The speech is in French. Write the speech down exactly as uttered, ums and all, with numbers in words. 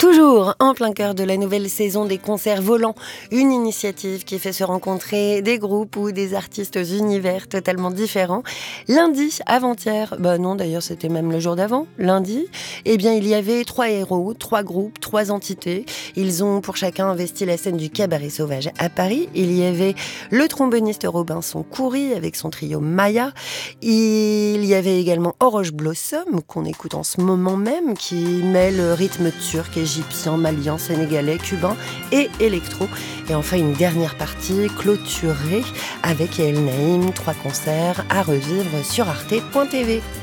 Toujours en plein cœur de la nouvelle saison des concerts volants, une initiative qui fait se rencontrer des groupes ou des artistes univers totalement différents. Lundi, avant-hier, bah non d'ailleurs c'était même le jour d'avant, lundi, eh bien il y avait trois héros, trois groupes, trois entités. Ils ont pour chacun investi la scène du Cabaret Sauvage à Paris. Il y avait le tromboniste Robinson Coury avec son trio Maya. Il y avait également Oroche Blossom qu'on écoute en ce moment même, qui mêle rythme turc, égyptien, malien, sénégalais, cubain et électro. Et enfin une dernière partie clôturée avec El Naïm, trois concerts à revivre sur arte point t v.